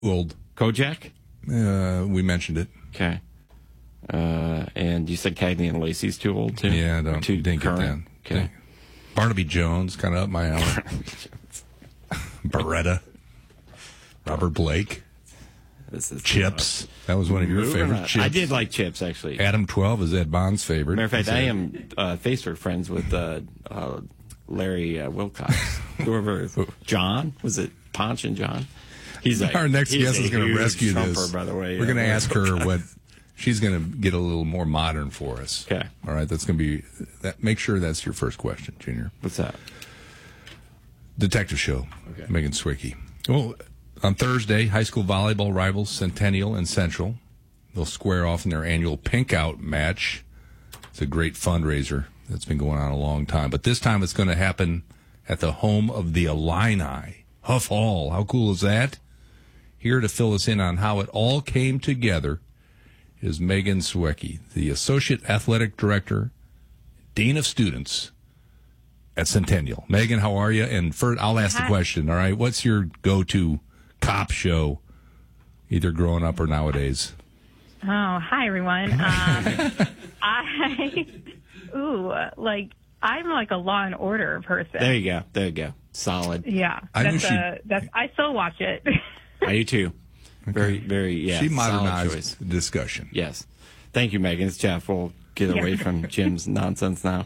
Old. Kojak? We mentioned it. Okay. And you said Cagney and Lacey's too old, too? Yeah, didn't get that. Okay. Barnaby Jones, kind of up my alley. Beretta. Robert Blake. Chips. That was one of your favorite Chips. I did like Chips, actually. Adam 12 is Ed Bond's favorite. Matter of fact, I am Facebook friends with Larry Wilcox. Whoever. John? Was it Ponch and John? Our next guest is going to rescue Trumper, this. By the way. We're going to ask her what she's going to get a little more modern for us. Okay. All right. That's going to be that. Make sure that's your first question, Junior. What's that? Detective show. Okay. Megan Swickey. Well, on Thursday, high school volleyball rivals Centennial and Central. They'll square off in their annual Pink Out match. It's a great fundraiser that's been going on a long time. But this time it's going to happen at the home of the Illini, Huff Hall. How cool is that? Here to fill us in on how it all came together is Megan Swickey, the Associate Athletic Director, Dean of Students at Centennial. Megan, how are you? And first, I'll ask the question, all right? What's your go-to cop show, either growing up or nowadays? Oh, hi, everyone. I'm like a Law and Order person. There you go. Solid. Yeah. I still watch it. I do too. Very, very, yeah. She modernized the discussion. Yes. Thank you, Megan. It's Jeff. We'll get away from Jim's nonsense now.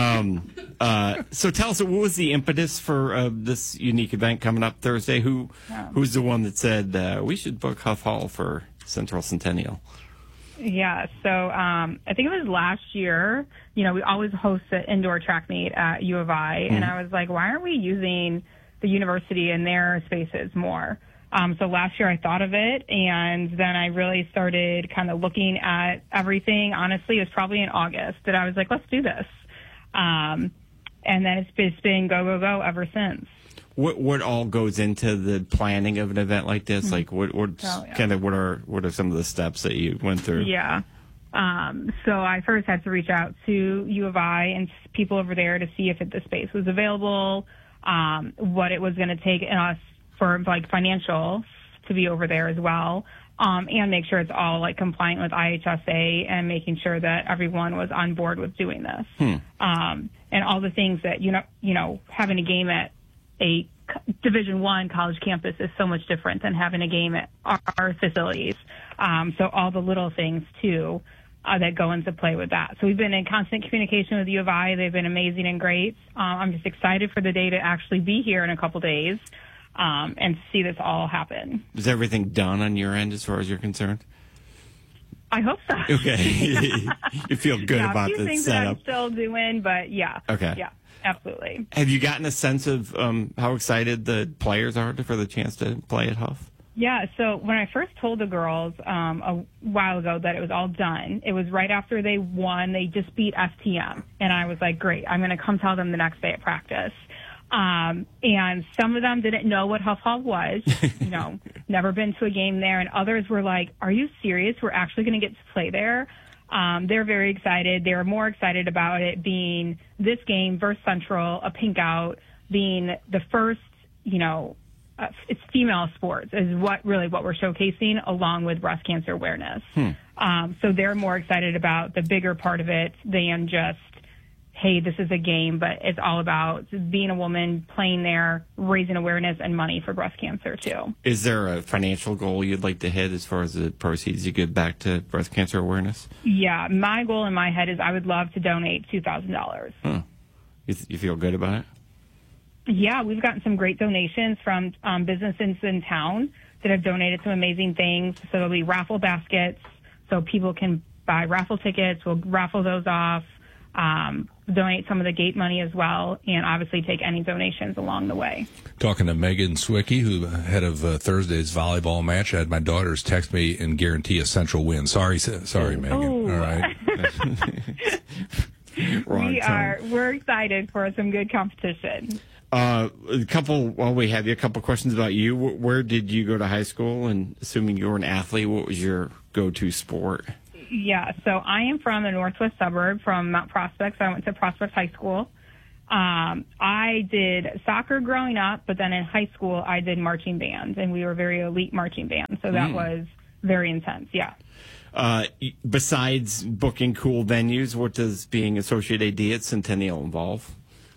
So tell us, what was the impetus for this unique event coming up Thursday? Who's the one that said we should book Huff Hall for Central Centennial? Yeah, so I think it was last year. We always host an indoor track meet at U of I, and I was like, why aren't we using the university and their spaces more? So last year I thought of it, and then I really started kind of looking at everything. Honestly, it was probably in August that I was like, let's do this. And then it's been go, go, go ever since. What all goes into the planning of an event like this? Like what are some of the steps that you went through? Yeah. So I first had to reach out to U of I and people over there to see if the space was available, what it was going to take us for like financial to be over there as well, and make sure it's all like compliant with IHSA and making sure that everyone was on board with doing this. And all the things that having a game at a Division I college campus is so much different than having a game at our facilities. So all the little things too that go into play with that. So we've been in constant communication with U of I. They've been amazing and great. I'm just excited for the day to actually be here in a couple days. And see this all happen. Is everything done on your end as far as you're concerned? I hope so. Okay. You feel good about the setup. A few things that I'm still doing, but yeah. Okay. Yeah, absolutely. Have you gotten a sense of how excited the players are for the chance to play at Huff? Yeah, so when I first told the girls a while ago that it was all done, it was right after they won. They just beat STM. And I was like, great, I'm going to come tell them the next day at practice. And some of them didn't know what Huff Hall was, never been to a game there. And others were like, are you serious? We're actually going to get to play there. They're very excited. They were more excited about it being this game versus Central, a Pink Out, being the first, it's female sports is what we're showcasing along with breast cancer awareness. So they're more excited about the bigger part of it than just, hey, this is a game, but it's all about being a woman, playing there, raising awareness and money for breast cancer, too. Is there a financial goal you'd like to hit as far as the proceeds you give back to breast cancer awareness? Yeah, my goal in my head is I would love to donate $2,000. Huh. You feel good about it? Yeah, we've gotten some great donations from businesses in town that have donated some amazing things. So there'll be raffle baskets so people can buy raffle tickets. We'll raffle those off. Donate some of the gate money as well, and obviously take any donations along the way. Talking to Megan Swickey, who head of Thursday's volleyball match. I had my daughters text me and guarantee a Central win. Sorry, Megan. Oh. All right. We're excited for some good competition. While we have you, a couple questions about you. Where did you go to high school? And assuming you were an athlete, what was your go-to sport? Yeah, so I am from the northwest suburb from Mount Prospect. So I went to Prospect High School. I did soccer growing up, but then in high school I did marching band, and we were very elite marching band. So that was very intense. Yeah. Besides booking cool venues, what does being associate AD at Centennial involve?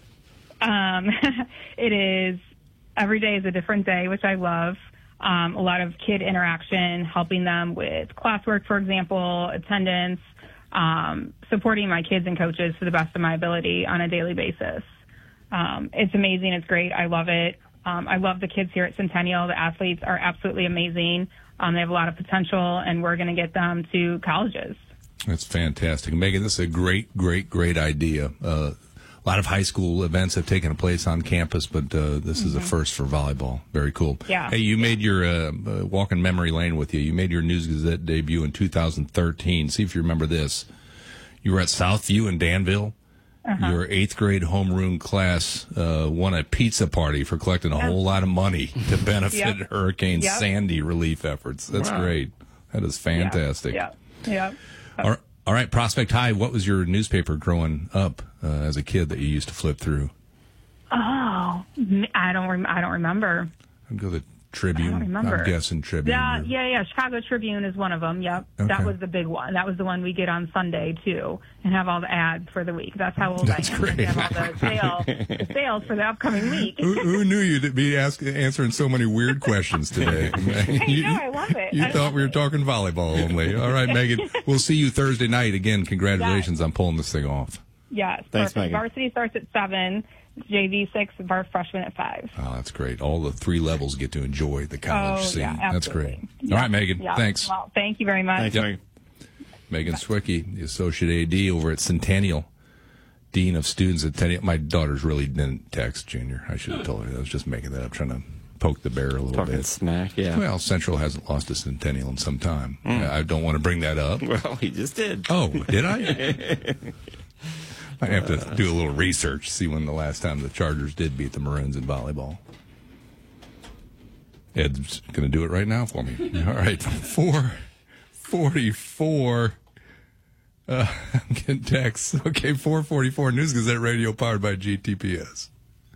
It is every day is a different day, which I love. A lot of kid interaction, helping them with classwork, for example, attendance, supporting my kids and coaches to the best of my ability on a daily basis. It's amazing. It's great. I love it. I love the kids here at Centennial. The athletes are absolutely amazing. They have a lot of potential, and we're going to get them to colleges. That's fantastic. Megan, this is a great, great, great idea. A lot of high school events have taken place on campus, but this is a first for volleyball. Very cool. Yeah. Hey, you made your walking memory lane with you. You made your News Gazette debut in 2013. See if you remember this. You were at Southview in Danville. Your 8th grade homeroom class won a pizza party for collecting a whole lot of money to benefit Hurricane Sandy relief efforts. That's great. That is fantastic. Yeah. All right, Prospect High, what was your newspaper growing up as a kid that you used to flip through? Oh, I don't remember. I'd go the Tribune. I don't remember. I'm guessing Tribune. Yeah. Chicago Tribune is one of them. Yep. Okay. That was the big one. That was the one we get on Sunday, too, and have all the ads for the week. That's how old I am. Great. Have all the sales for the upcoming week. Who knew you'd be answering so many weird questions today? I love it. You thought we were talking volleyball only. All right, Megan. We'll see you Thursday night. Again, congratulations on pulling this thing off. Yes. Thanks, perfect. Megan. Varsity starts at 7. JV 6, freshman at 5. Oh, that's great. All the 3 levels get to enjoy the college scene. Yeah, that's great. Yeah. All right, Megan. Yeah. Thanks. Well, thank you very much. Thanks, Megan. Megan Swickey, the Associate AD over at Centennial, Dean of Students at Centennial. My daughters really didn't text, Junior. I should have told her. I was just making that up, trying to poke the bear a little Talking bit. smack, yeah. Well, Central hasn't lost a Centennial in some time. I don't want to bring that up. Well, he just did. Oh, did I? I have to do a little research, see when the last time the Chargers did beat the Maroons in volleyball. Ed's going to do it right now for me. All right, 4:44. I'm getting texts. Okay, 4:44. News Gazette Radio powered by GTPS.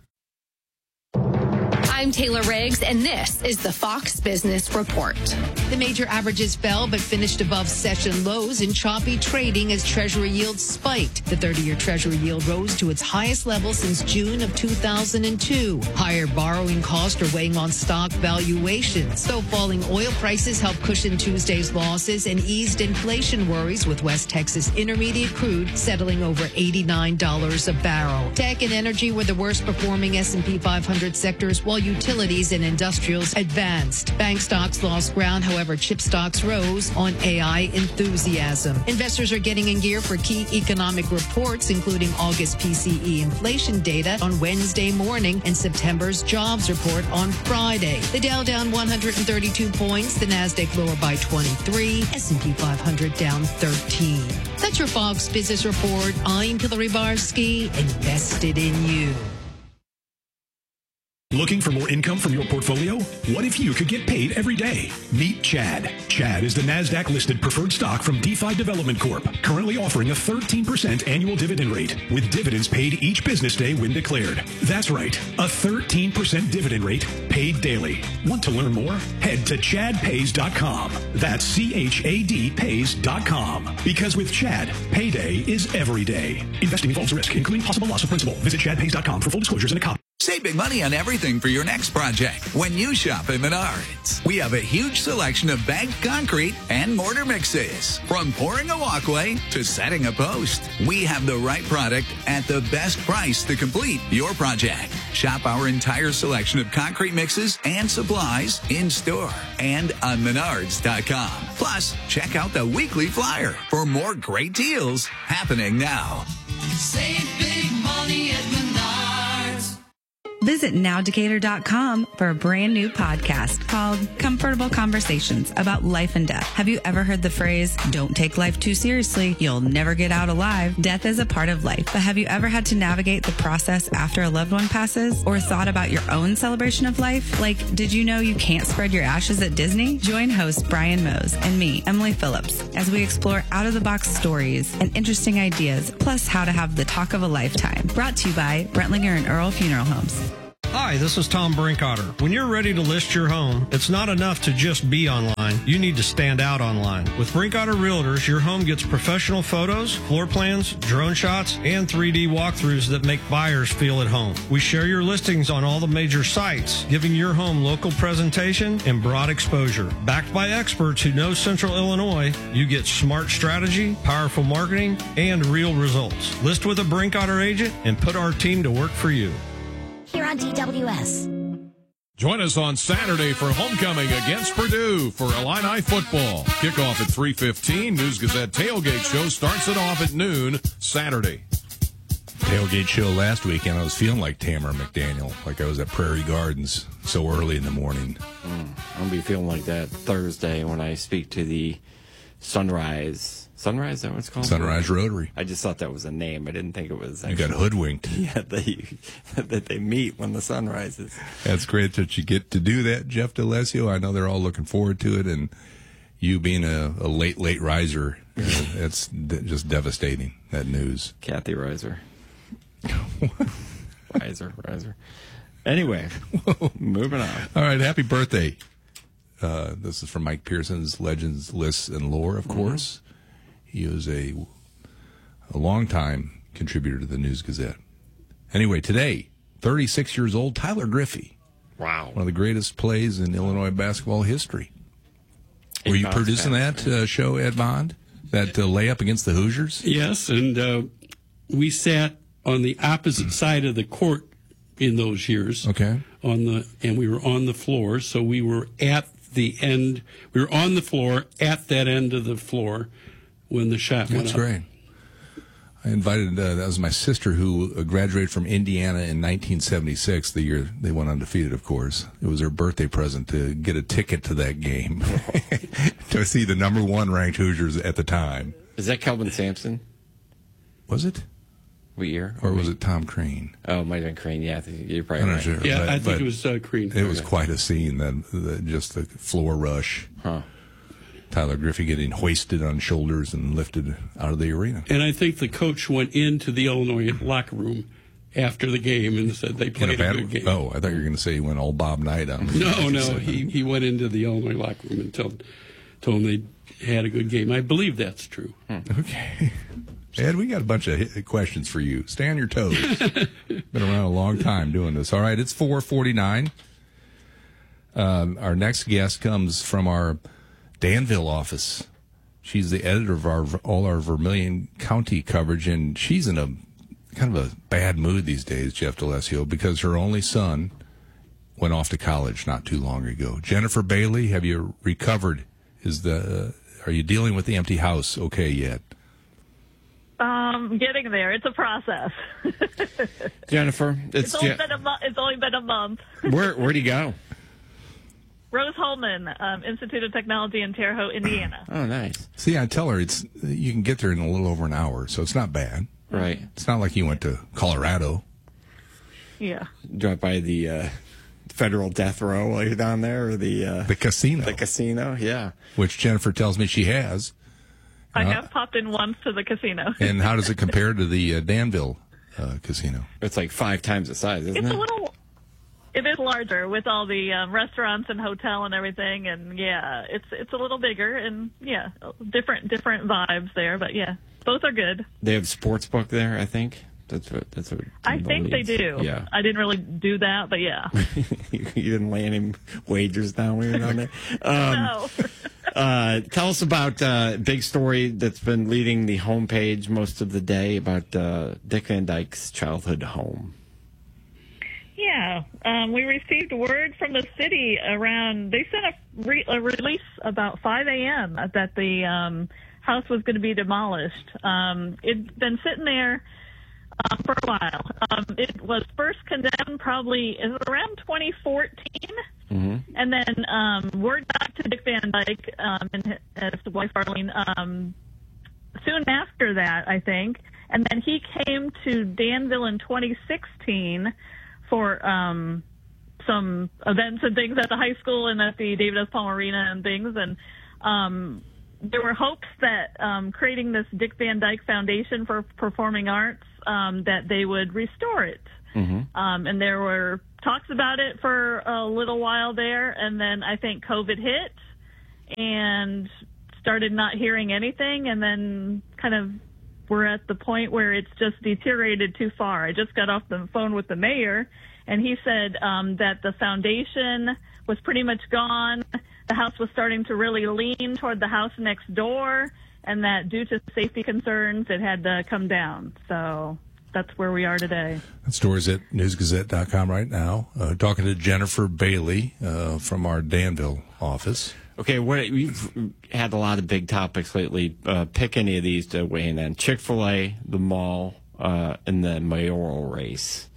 I'm Taylor Riggs, and this is the Fox Business Report. The major averages fell but finished above session lows in choppy trading as Treasury yields spiked. The 30-year Treasury yield rose to its highest level since June of 2002. Higher borrowing costs are weighing on stock valuations, though falling oil prices helped cushion Tuesday's losses and eased inflation worries, with West Texas Intermediate crude settling over $89 a barrel. Tech and energy were the worst performing S&P 500 sectors, while utilities and industrials advanced. Bank stocks lost ground, however, chip stocks rose on AI enthusiasm. Investors are getting in gear for key economic reports, including August PCE inflation data on Wednesday morning and September's jobs report on Friday. The Dow down 132 points, the Nasdaq lower by 23, S&P 500 down 13. That's your Fox Business Report. I'm Hillary Barsky, invested in you. Looking for more income from your portfolio? What if you could get paid every day? Meet Chad. Chad is the NASDAQ-listed preferred stock from DeFi Development Corp., currently offering a 13% annual dividend rate, with dividends paid each business day when declared. That's right, a 13% dividend rate paid daily. Want to learn more? Head to ChadPays.com. That's ChadPays.com. Because with Chad, payday is every day. Investing involves risk, including possible loss of principal. Visit ChadPays.com for full disclosures and a copy. Save big money on everything for your next project when you shop at Menards. We have a huge selection of bagged concrete and mortar mixes. From pouring a walkway to setting a post, we have the right product at the best price to complete your project. Shop our entire selection of concrete mixes and supplies in store and on Menards.com. Plus, check out the weekly flyer for more great deals happening now. Save big money at Menards. Visit nowdecatur.com for a brand new podcast called Comfortable Conversations about life and death. Have you ever heard the phrase, don't take life too seriously, you'll never get out alive? Death is a part of life, but have you ever had to navigate the process after a loved one passes, or thought about your own celebration of life? Like, did you know you can't spread your ashes at Disney? Join host Brian Mose and me, Emily Phillips, as we explore out-of-the-box stories and interesting ideas, plus how to have the talk of a lifetime. Brought to you by Brentlinger and Earl Funeral Homes. Hi, this is Tom Brinkotter. When you're ready to list your home, it's not enough to just be online. You need to stand out online. With Brinkotter Realtors, your home gets professional photos, floor plans, drone shots, and 3D walkthroughs that make buyers feel at home. We share your listings on all the major sites, giving your home local presentation and broad exposure. Backed by experts who know Central Illinois, you get smart strategy, powerful marketing, and real results. List with a Brinkotter agent and put our team to work for you. Here on DWS. Join us on Saturday for homecoming against Purdue for Illini football. Kickoff at 3:15. News Gazette tailgate show starts it off at noon Saturday. Tailgate show last weekend, I was feeling like Tamara McDaniel, like I was at Prairie Gardens so early in the morning. I'm going to be feeling like that Thursday when I speak to the Sunrise, is that what it's called? Sunrise Rotary. I just thought that was a name. I didn't think it was actually. You got hoodwinked. Yeah, that they meet when the sun rises. That's great that you get to do that, Jeff DeLessio. I know they're all looking forward to it, and you being a late riser, it's just devastating, that news. Kathy Riser. Riser. Anyway, moving on. All right, happy birthday. This is from Mike Pearson's Legends, Lists, and Lore, of course. He was a long-time contributor to the News Gazette. Anyway, today, 36 years old, Tyler Griffey. Wow. One of the greatest plays in Illinois basketball history. Were you producing that show, Ed Bond? That layup against the Hoosiers? Yes, and we sat on the opposite side of the court in those years. Okay. And we were on the floor, so we were at the end. We were on the floor at that end of the floor when the shot went up. That's great. I invited, that was my sister who graduated from Indiana in 1976, the year they went undefeated, of course. It was her birthday present to get a ticket to that game, to see the number one ranked Hoosiers at the time. Is that Kelvin Sampson? Was it? What year? Or was it Tom Crane? Oh, it might have been Crane. Yeah, I think you're probably right. Sure, yeah, I think it was Crane. It was quite a scene, just the floor rush. Huh. Tyler Griffey getting hoisted on shoulders and lifted out of the arena. And I think the coach went into the Illinois locker room after the game and said they played a good game. Oh, I thought you were going to say he went all Bob Knight on him. No, he went into the Illinois locker room and told them they had a good game. I believe that's true. Okay. Ed, we got a bunch of questions for you. Stay on your toes. Been around a long time doing this. All right, it's 4:49. Our next guest comes from our Danville office. She's the editor of all our Vermilion County coverage, and she's in a kind of a bad mood these days, Jeff DeLessio, because her only son went off to college not too long ago. Jennifer Bailey, have you recovered? Are you dealing with the empty house okay yet? Getting there. It's a process. Jennifer, it's only been a month. Where'd you go? Rose Holman, Institute of Technology in Terre Haute, Indiana. Oh, nice. See, I tell her you can get there in a little over an hour, so it's not bad. Right. It's not like you went to Colorado. Yeah. Drive by the federal death row while you're down there, or the casino. The casino, yeah. Which Jennifer tells me she has. I have popped in once to the casino. And how does it compare to the Danville casino? It's like 5 times the size, isn't it? It is larger with all the restaurants and hotel and everything, and yeah, it's a little bigger, and yeah, different vibes there, but yeah, both are good. They have sports book there, I think. That's what I think they do. Yeah. I didn't really do that, but yeah. You didn't lay any wagers down when you were down there? No. Tell us about a big story that's been leading the homepage most of the day about Dick Van Dyke's childhood home. Yeah, we received word from the city they sent a release about 5 a.m. that the house was going to be demolished. It'd been sitting there for a while. It was first condemned probably around 2014, and then word got to Dick Van Dyke and his wife Arlene soon after that, I think. And then he came to Danville in 2016 for some events and things at the high school and at the David S. Palmer Arena and things. And there were hopes that creating this Dick Van Dyke Foundation for Performing Arts, that they would restore it. And there were talks about it for a little while there, and then I think COVID hit and started not hearing anything, and then kind of we're at the point where it's just deteriorated too far. I just got off the phone with the mayor, and he said that the foundation was pretty much gone. The house was starting to really lean toward the house next door, and that due to safety concerns, it had to come down. So that's where we are today. That story's at newsgazette.com right now. Talking to Jennifer Bailey from our Danville office. Okay, we've had a lot of big topics lately. Pick any of these to weigh in on. Chick-fil-A, the mall, and the mayoral race.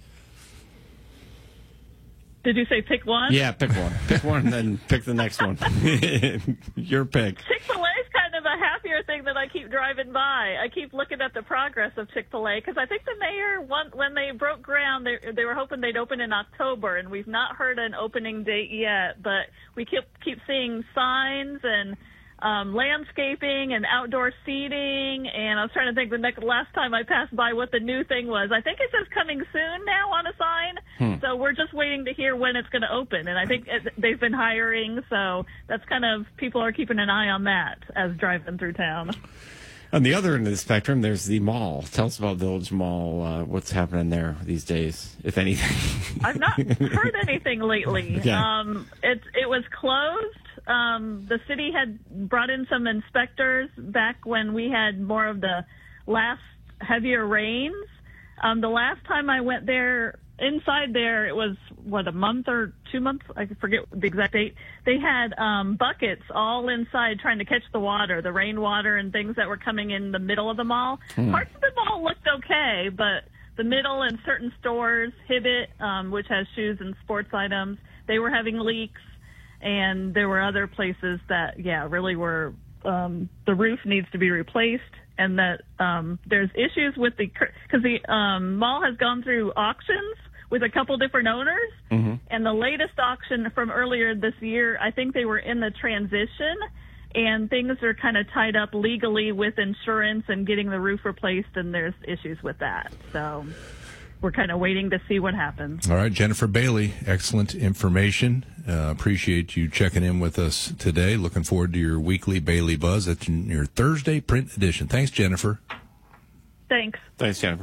Did you say pick one? Yeah, pick one. Pick one and then pick the next one. Your pick. Chick-fil-A is kind of a happier thing that I keep driving by. I keep looking at the progress of Chick-fil-A because I think the mayor, when they broke ground, they were hoping they'd open in October, and we've not heard an opening date yet. But we keep seeing signs and landscaping and outdoor seating, and I was trying to think the last time I passed by what the new thing was. I think it says coming soon now on a sign, so we're just waiting to hear when it's going to open, and I think they've been hiring, so that's kind of, people are keeping an eye on that as driving through town. On the other end of the spectrum, there's the mall. Tell us about Village Mall. What's happening there these days, if anything? I've not heard anything lately. Yeah. It was closed. The city had brought in some inspectors back when we had more of the last heavier rains. The last time I went there, inside there, it was, a month or 2 months? I forget the exact date. They had buckets all inside trying to catch the water, the rainwater and things that were coming in the middle of the mall. Parts of the mall looked okay, but the middle and certain stores, Hibbett, which has shoes and sports items, they were having leaks. And there were other places that, really were, the roof needs to be replaced, and that there's issues with because the mall has gone through auctions with a couple different owners, and the latest auction from earlier this year, I think they were in the transition, and things are kind of tied up legally with insurance and getting the roof replaced, and there's issues with that. So we're kind of waiting to see what happens. All right, Jennifer Bailey, excellent information. Appreciate you checking in with us today. Looking forward to your weekly Bailey Buzz. That's your Thursday print edition. Thanks, Jennifer. Thanks. Thanks, Jennifer.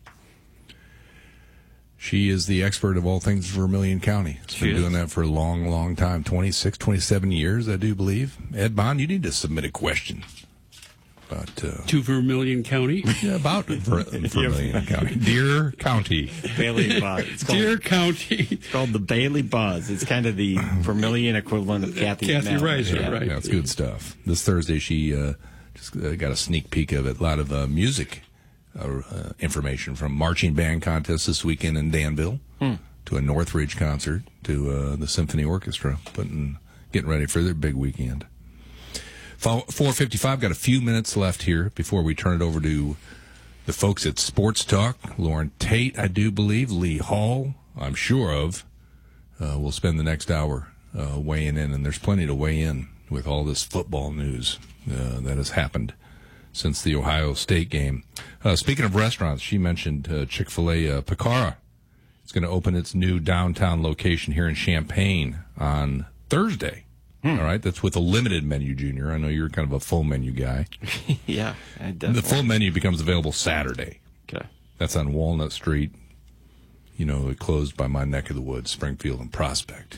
She is the expert of all things Vermilion County. She's been doing that for a long, long time, 26, 27 years, I do believe. Ed Bond, you need to submit a question. To Vermilion County? Yeah, about Vermilion County. Deer County. Bailey Buzz. Deer County. It's called the Bailey Buzz. It's kind of the Vermilion equivalent of Kathy Reiser, right. Yeah, it's good stuff. This Thursday, she just got a sneak peek of it. A lot of music information, from marching band contest this weekend in Danville to a Northridge concert to the Symphony Orchestra, getting ready for their big weekend. 4:55, got a few minutes left here before we turn it over to the folks at Sports Talk. Lauren Tate, I do believe, Lee Hall, I'm sure of, will spend the next hour weighing in, and there's plenty to weigh in with all this football news that has happened since the Ohio State game. Speaking of restaurants, she mentioned Chick-fil-A Picara. It's going to open its new downtown location here in Champaign on Thursday. All right, that's with a limited menu, Junior. I know you're kind of a full menu guy. Yeah, I definitely. The full menu becomes available Saturday. Okay. That's on Walnut Street. You know, it closed by my neck of the woods, Springfield and Prospect.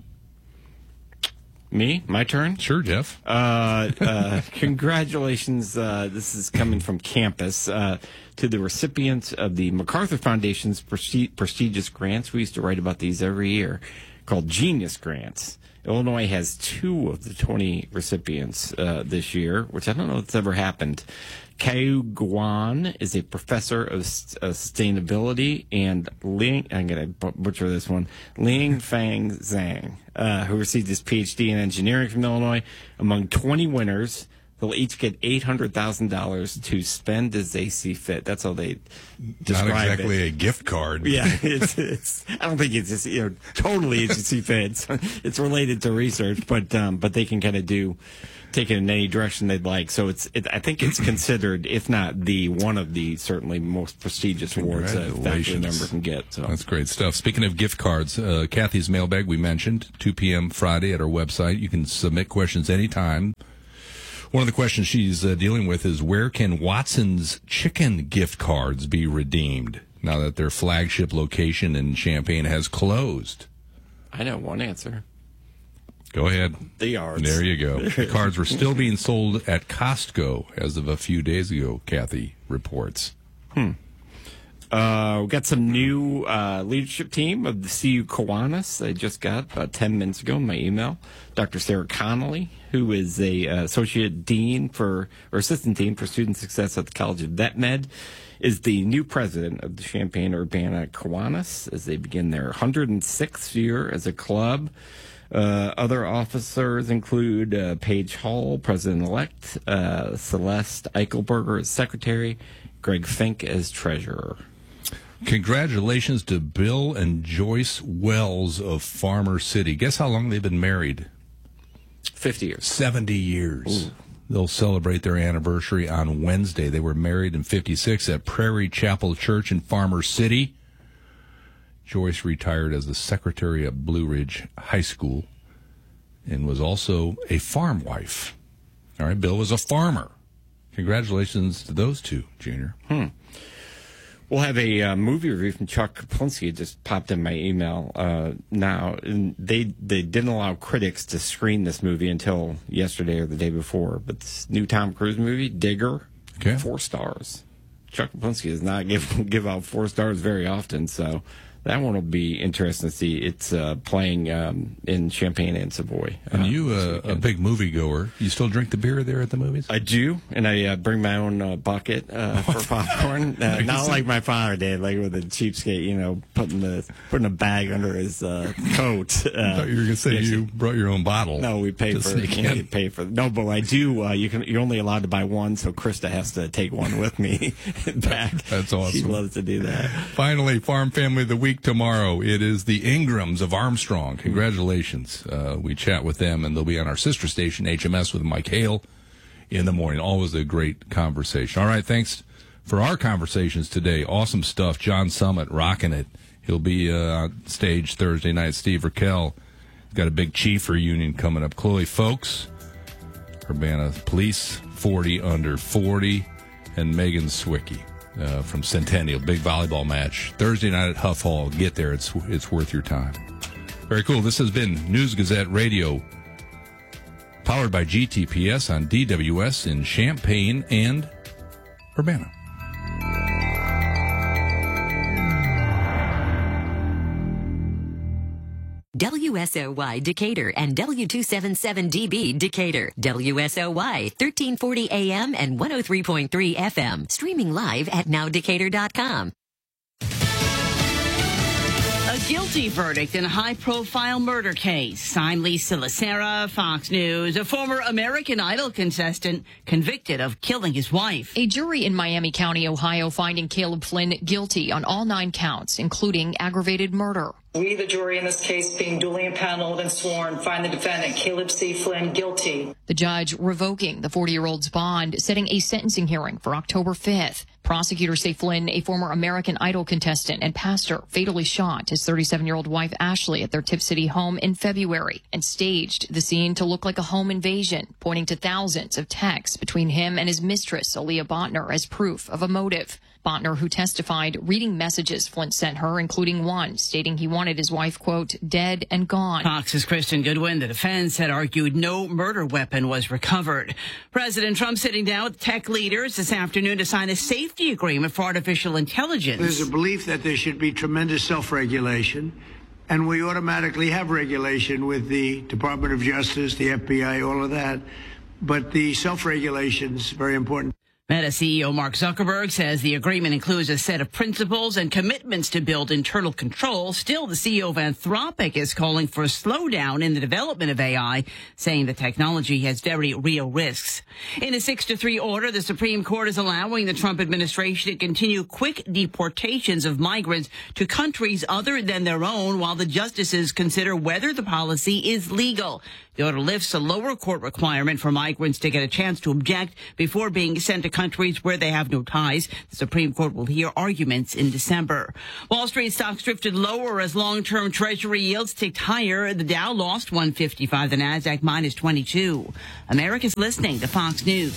Me? My turn? Sure, Jeff. Congratulations. This is coming from campus to the recipients of the MacArthur Foundation's prestigious grants. We used to write about these every year, called Genius Grants. Illinois has 2 of the 20 recipients this year, which I don't know if it's ever happened. Kyu Guan is a professor of sustainability, and I'm going to butcher this one, Ling Fang Zhang, who received his PhD in engineering from Illinois. Among 20 winners, they'll each get $800,000 to spend as they see fit. That's how they describe it. Not exactly a gift card. Yeah, it's. I don't think it's just totally as you see fit. It's related to research, but they can kind of take it in any direction they'd like. So I think it's considered, if not one of the certainly most prestigious awards that a faculty member can get. So that's great stuff. Speaking of gift cards, Kathy's mailbag we mentioned 2 p.m. Friday at our website. You can submit questions anytime. One of the questions she's dealing with is, where can Watson's Chicken gift cards be redeemed now that their flagship location in Champaign has closed? I know one answer. Go ahead. The Yards. There you go. The cards were still being sold at Costco as of a few days ago, Kathy reports. We got some new leadership team of the CU Kiwanis I just got about 10 minutes ago in my email. Dr. Sarah Connolly, who is a assistant dean for student success at the College of Vet Med, is the new president of the Champaign-Urbana Kiwanis as they begin their 106th year as a club. Other officers include Paige Hall, president-elect, Celeste Eichelberger as secretary, Greg Fink as treasurer. Congratulations to Bill and Joyce Wells of Farmer City. Guess how long they've been married? 50 years. 70 years. Ooh. They'll celebrate their anniversary on Wednesday. They were married in 56 at Prairie Chapel Church in Farmer City. Joyce retired as the secretary at Blue Ridge High School and was also a farm wife. All right, Bill was a farmer. Congratulations to those two, Junior. We'll have a movie review from Chuck Kaplinski. It just popped in my email now. And they didn't allow critics to screen this movie until yesterday or the day before. But this new Tom Cruise movie, Digger, 4 stars. Chuck Kaplinski does not give out 4 stars very often, so that one will be interesting to see. It's playing in Champaign and Savoy. And you, a big moviegoer, you still drink the beer there at the movies? I do, and I bring my own bucket for popcorn. Not like my father did, like with a cheapskate, putting a bag under his coat. I thought you were going to say you brought your own bottle. No, we pay for. No, but I do. You're only allowed to buy one, so Krista has to take one with me back. That's awesome. She loves to do that. Finally, Farm Family of the Week tomorrow. It is the Ingrams of Armstrong. Congratulations. We chat with them, and they'll be on our sister station, HMS, with Mike Hale in the morning. Always a great conversation. All right, thanks for our conversations today. Awesome stuff. John Summit rocking it. He'll be on stage Thursday night. Steve Raquel got a big chief reunion coming up. Chloe Folks, Urbana Police, 40 under 40, and Megan Swicky from Centennial. Big volleyball match Thursday night at Huff Hall. Get there. It's worth your time. Very cool. This has been News Gazette Radio, powered by GTPS on DWS in Champaign and Urbana. WSOY Decatur and W277DB Decatur. WSOY 1340 AM and 103.3 FM. Streaming live at nowdecatur.com. A guilty verdict in a high-profile murder case. I'm Lisa Lacera, Fox News. A former American Idol contestant convicted of killing his wife. A jury in Miami County, Ohio, finding Caleb Flynn guilty on all 9 counts, including aggravated murder. We, the jury in this case, being duly impaneled and sworn, find the defendant, Caleb C. Flynn, guilty. The judge revoking the 40-year-old's bond, setting a sentencing hearing for October 5th. Prosecutors say Flynn, a former American Idol contestant and pastor, fatally shot his 37-year-old wife Ashley at their Tip City home in February and staged the scene to look like a home invasion, pointing to thousands of texts between him and his mistress, Aaliyah Botner, as proof of a motive. Botner, who testified, reading messages Flynn sent her, including one stating he wanted his wife, quote, dead and gone. Fox's Kristen Goodwin, the defense, had argued no murder weapon was recovered. President Trump sitting down with tech leaders this afternoon to sign a safety agreement for artificial intelligence. There's a belief that there should be tremendous self-regulation and we automatically have regulation with the Department of Justice, the FBI, all of that. But the self-regulation is very important. Meta CEO Mark Zuckerberg says the agreement includes a set of principles and commitments to build internal control. Still, the CEO of Anthropic is calling for a slowdown in the development of AI, saying the technology has very real risks. In a 6-3 order, the Supreme Court is allowing the Trump administration to continue quick deportations of migrants to countries other than their own while the justices consider whether the policy is legal. The order lifts a lower court requirement for migrants to get a chance to object before being sent to countries where they have no ties. The Supreme Court will hear arguments in December. Wall Street stocks drifted lower as long-term Treasury yields ticked higher. The Dow lost 155, the Nasdaq minus 22. America's listening to Fox News.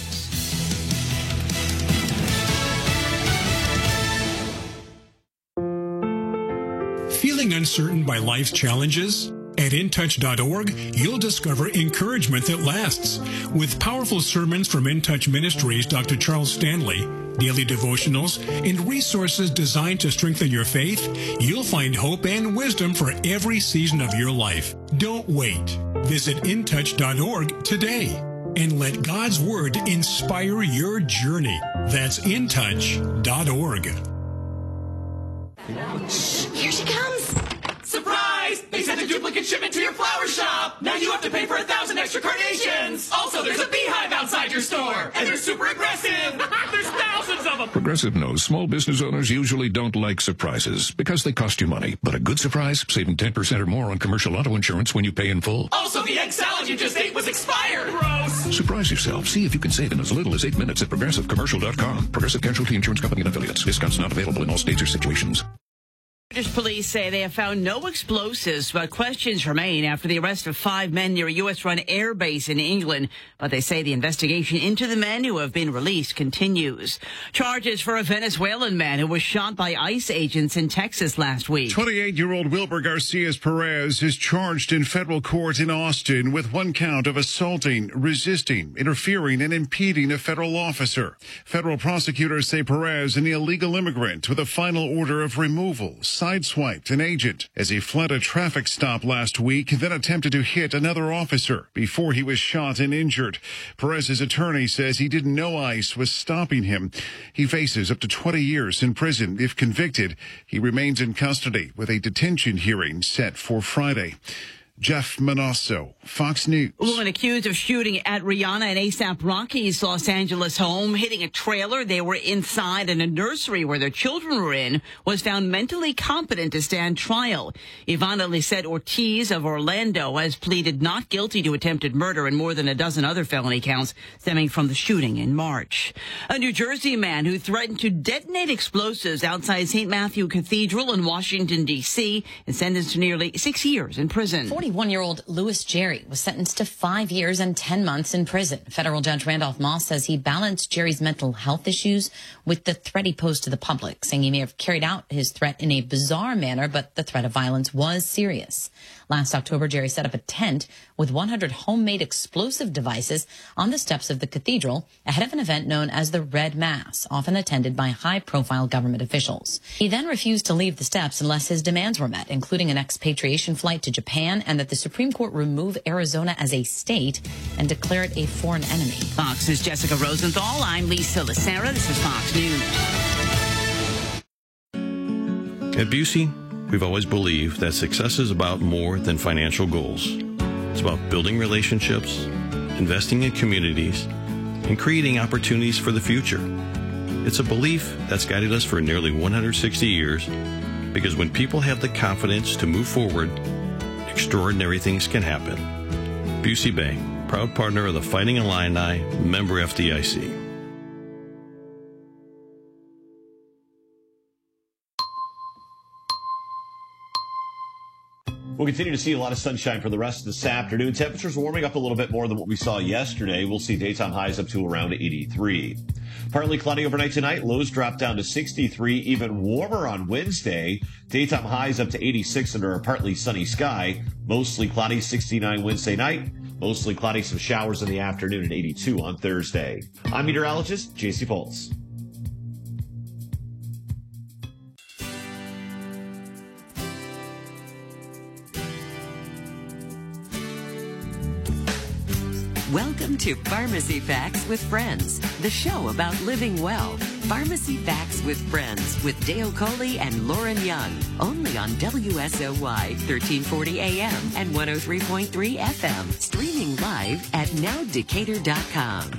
Feeling uncertain by life's challenges? At InTouch.org, you'll discover encouragement that lasts. With powerful sermons from InTouch Ministries' Dr. Charles Stanley, daily devotionals, and resources designed to strengthen your faith, you'll find hope and wisdom for every season of your life. Don't wait. Visit InTouch.org today and let God's Word inspire your journey. That's InTouch.org. Here she comes! Surprise! They sent a duplicate shipment to your flower shop! Now you have to pay for 1,000 extra carnations! Also, there's a beehive outside your store! And they're super aggressive! There's thousands of them! Progressive knows small business owners usually don't like surprises because they cost you money. But a good surprise, saving 10% or more on commercial auto insurance when you pay in full. Also, the egg salad you just ate was expired! Gross! Surprise yourself. See if you can save in as little as 8 minutes at ProgressiveCommercial.com. Progressive Casualty Insurance Company and Affiliates. Discounts not available in all states or situations. British police say they have found no explosives, but questions remain after the arrest of 5 men near a U.S.-run air base in England. But they say the investigation into the men who have been released continues. Charges for a Venezuelan man who was shot by ICE agents in Texas last week. 28-year-old Wilber Garcias Perez is charged in federal court in Austin with 1 count of assaulting, resisting, interfering, and impeding a federal officer. Federal prosecutors say Perez, an illegal immigrant with a final order of removal, sideswiped an agent as he fled a traffic stop last week, then attempted to hit another officer before he was shot and injured. Perez's attorney says he didn't know ICE was stopping him. He faces up to 20 years in prison. If convicted, he remains in custody with a detention hearing set for Friday. Jeff Manasso, Fox News. A woman accused of shooting at Rihanna and A$AP Rocky's Los Angeles home, hitting a trailer. They were inside, and a nursery where their children were in was found mentally competent to stand trial. Ivana Lisette Ortiz of Orlando has pleaded not guilty to attempted murder and more than a dozen other felony counts stemming from the shooting in March. A New Jersey man who threatened to detonate explosives outside St. Matthew Cathedral in Washington, D.C. is sentenced to nearly 6 years in prison. 41-year-old Louis Jerry was sentenced to 5 years and 10 months in prison. Federal Judge Randolph Moss says he balanced Jerry's mental health issues with the threat he posed to the public, saying he may have carried out his threat in a bizarre manner, but the threat of violence was serious. Last October, Jerry set up a tent with 100 homemade explosive devices on the steps of the cathedral ahead of an event known as the Red Mass, often attended by high-profile government officials. He then refused to leave the steps unless his demands were met, including an expatriation flight to Japan and that the Supreme Court remove Arizona as a state and declare it a foreign enemy. Fox's Jessica Rosenthal. I'm Lisa Lacera. This is Fox News. At Busey, we've always believed that success is about more than financial goals. It's about building relationships, investing in communities, and creating opportunities for the future. It's a belief that's guided us for nearly 160 years because when people have the confidence to move forward, extraordinary things can happen. Busey Bank, proud partner of the Fighting Illini, member FDIC. We'll continue to see a lot of sunshine for the rest of this afternoon. Temperatures warming up a little bit more than what we saw yesterday. We'll see daytime highs up to around 83. Partly cloudy overnight tonight. Lows drop down to 63. Even warmer on Wednesday. Daytime highs up to 86 under a partly sunny sky. Mostly cloudy, 69 Wednesday night. Mostly cloudy, some showers in the afternoon at 82 on Thursday. I'm meteorologist JC Pulse. Welcome to Pharmacy Facts with Friends, the show about living well. Pharmacy Facts with Friends with Dale Coley and Lauren Young. Only on WSOY 1340 AM and 103.3 FM. Streaming live at nowdecatur.com.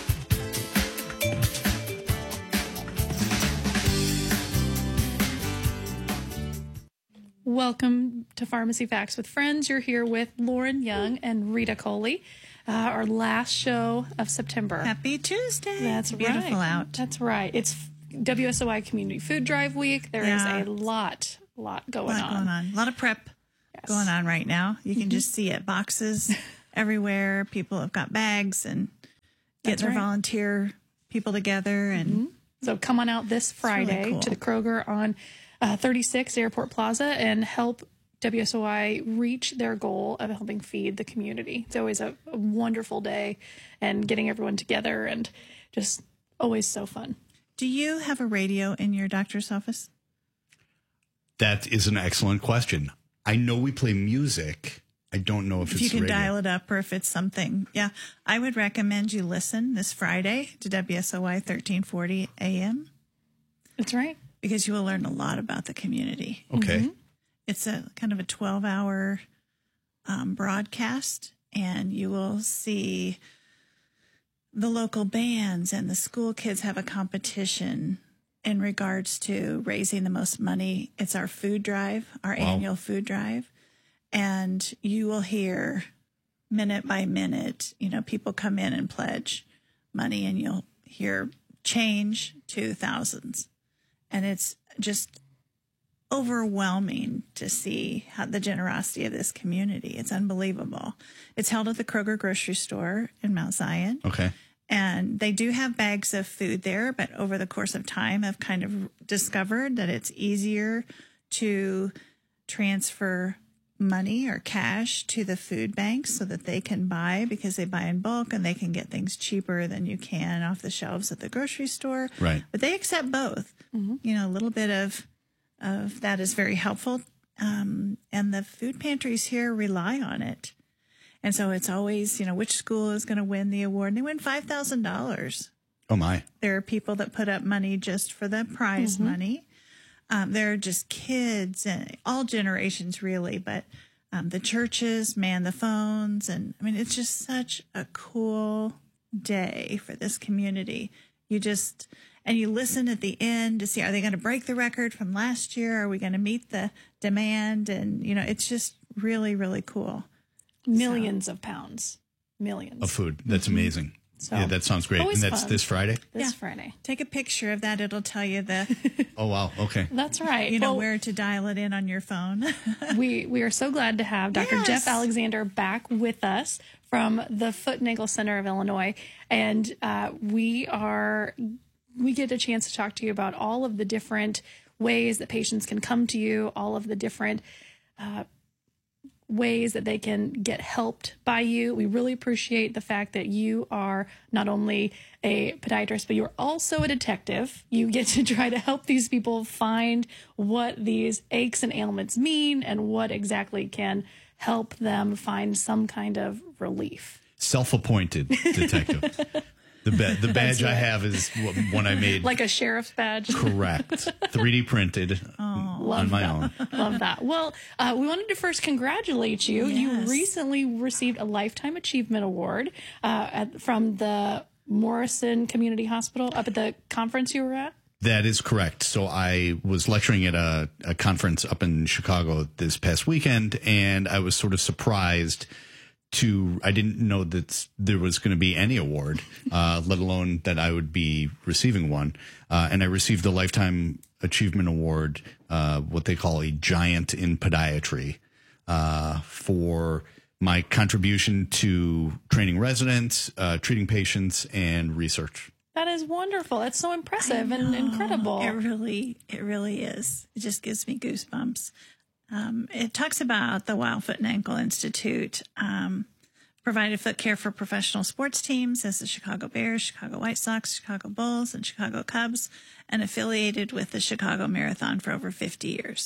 Welcome to Pharmacy Facts with Friends. You're here with Lauren Young and Rita Coley, our last show of September. Happy Tuesday. That's beautiful right. out. That's right. It's WSOI Community Food Drive Week. There is a lot going on. A lot of prep going on right now. You can just see it. Boxes everywhere. People have got bags and getting their volunteer people together. And so come on out this Friday really cool. to the Kroger on 36 Airport Plaza and help WSOI reach their goal of helping feed the community. It's always a wonderful day and getting everyone together and just always so fun. Do you have a radio in your doctor's office? That is an excellent question. I know we play music. I don't know if it's you can radio. dial it up or if it's something. Yeah, I would recommend you listen this Friday to WSOY 1340 AM. That's right. Because you will learn a lot about the community. Okay. It's a kind of a 12-hour broadcast, and you will see the local bands and the school kids have a competition in regards to raising the most money. It's our food drive, our annual food drive. And you will hear minute by minute, people come in and pledge money, and you'll hear change to thousands. And it's just overwhelming to see how the generosity of this community. It's unbelievable. It's held at the Kroger grocery store in Mount Zion. Okay. And they do have bags of food there, but over the course of time, I've kind of discovered that it's easier to transfer money or cash to the food banks so that they can buy, because they buy in bulk and they can get things cheaper than you can off the shelves at the grocery store. Right. But they accept both. A little bit of that is very helpful. And the food pantries here rely on it. And so it's always, which school is going to win the award? And they win $5,000. Oh, my. There are people that put up money just for the prize money. There are just kids and all generations, really. But the churches man the phones. And, it's just such a cool day for this community. You listen at the end to see, are they going to break the record from last year? Are we going to meet the demand? And, it's just really, really cool. Millions of pounds. Millions. Of food. That's amazing. So, yeah, that sounds great. And that's fun. this Friday? This Friday. Take a picture of that. It'll tell you Oh, wow. Okay. That's right. Where to dial it in on your phone. we are so glad to have Dr. Jeff Alexander back with us from the Foot and Ankle Center of Illinois. And we get a chance to talk to you about all of the different ways that patients can come to you, all of the different ways that they can get helped by you. We really appreciate the fact that you are not only a podiatrist, but you're also a detective. You get to try to help these people find what these aches and ailments mean and what exactly can help them find some kind of relief. Self-appointed detective. The badge I have is one I made. Like a sheriff's badge? Correct. 3D printed on my own. Love that. Well, we wanted to first congratulate you. Yes. You recently received a Lifetime Achievement Award from the Morrison Community Hospital up at the conference you were at. That is correct. So I was lecturing at a conference up in Chicago this past weekend, and I was sort of surprised I didn't know that there was going to be any award, let alone that I would be receiving one. And I received the Lifetime Achievement Award, what they call a giant in podiatry, for my contribution to training residents, treating patients, and research. That is wonderful. That's so impressive and incredible. It really is. It just gives me goosebumps. It talks about the Wild Foot and Ankle Institute provided foot care for professional sports teams as the Chicago Bears, Chicago White Sox, Chicago Bulls, and Chicago Cubs, and affiliated with the Chicago Marathon for over 50 years.